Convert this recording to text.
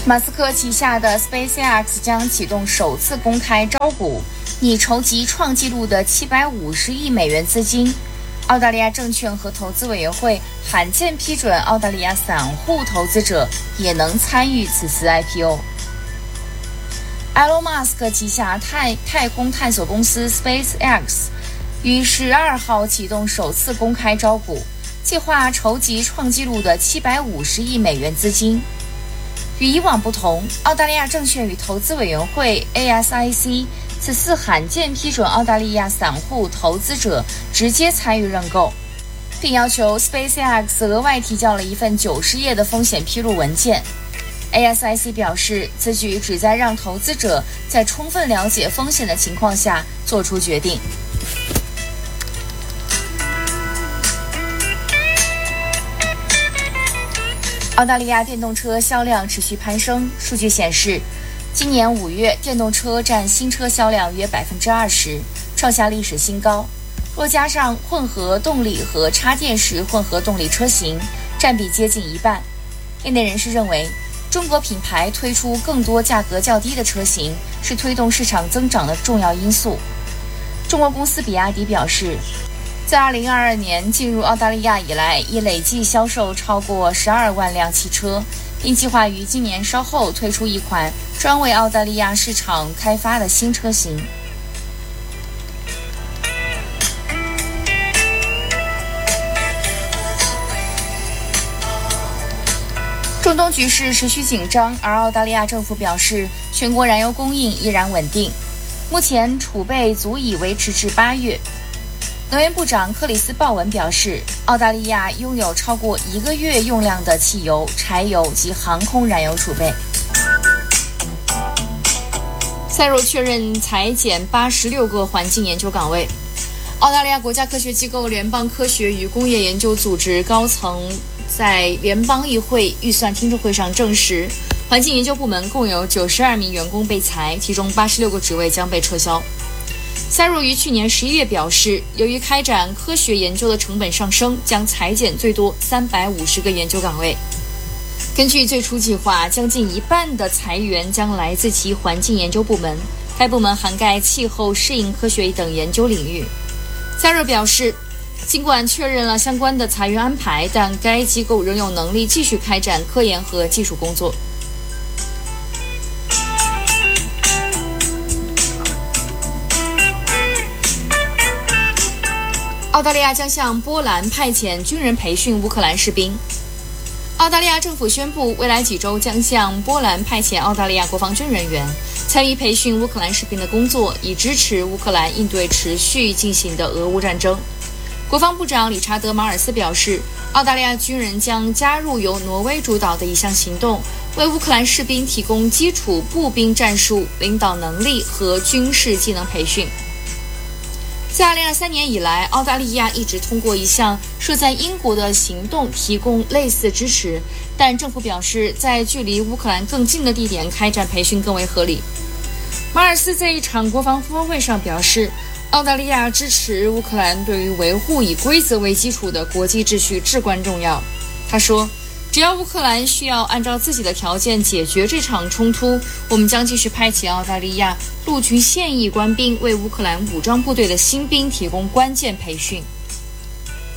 马斯克旗下的 SpaceX 将启动首次公开招股，拟筹集创纪录的750亿美元资金。澳大利亚证券和投资委员会罕见批准澳大利亚散户投资者也能参与此次 IPO。埃隆·马斯克旗下太空探索公司 SpaceX 于12号启动首次公开招股，计划筹集创纪录的750亿美元资金。与以往不同，澳大利亚证券与投资委员会 ASIC 此次罕见批准澳大利亚散户投资者直接参与认购，并要求 SpaceX 额外提交了一份90页的风险披露文件。ASIC 表示，此举旨在让投资者在充分了解风险的情况下做出决定。澳大利亚电动车销量持续攀升，数据显示，今年5月电动车占新车销量约20%，创下历史新高。若加上混合动力和插电式混合动力车型，占比接近一半。业内人士认为，中国品牌推出更多价格较低的车型，是推动市场增长的重要因素。中国公司比亚迪表示，在2022年进入澳大利亚以来，已累计销售超过12万辆汽车，并计划于今年稍后推出一款专为澳大利亚市场开发的新车型。中东局势持续紧张，而澳大利亚政府表示，全国燃油供应依然稳定，目前储备足以维持至8月。能源部长克里斯·鲍文表示，澳大利亚拥有超过1个月用量的汽油、柴油及航空燃油储备。赛若确认裁减86个环境研究岗位。澳大利亚国家科学机构联邦科学与工业研究组织高层在联邦议会预算听证会上证实，环境研究部门共有92名员工被裁，其中86个职位将被撤销。赛若于去年11月表示，由于开展科学研究的成本上升，将裁减最多350个研究岗位。根据最初计划，将近一半的裁员将来自其环境研究部门，该部门涵盖气候适应科学等研究领域。赛若表示，尽管确认了相关的裁员安排，但该机构仍有能力继续开展科研和技术工作。澳大利亚将向波兰派遣军人培训乌克兰士兵。澳大利亚政府宣布，未来几周将向波兰派遣澳大利亚国防军人员，参与培训乌克兰士兵的工作，以支持乌克兰应对持续进行的俄乌战争。国防部长理查德·马尔斯表示，澳大利亚军人将加入由挪威主导的一项行动，为乌克兰士兵提供基础步兵战术、领导能力和军事技能培训。自2023年以来，澳大利亚一直通过一项设在英国的行动提供类似支持，但政府表示，在距离乌克兰更近的地点开展培训更为合理。马尔斯在一场国防峰会上表示，澳大利亚支持乌克兰对于维护以规则为基础的国际秩序至关重要。他说，只要乌克兰需要按照自己的条件解决这场冲突，我们将继续派遣澳大利亚陆军现役官兵为乌克兰武装部队的新兵提供关键培训。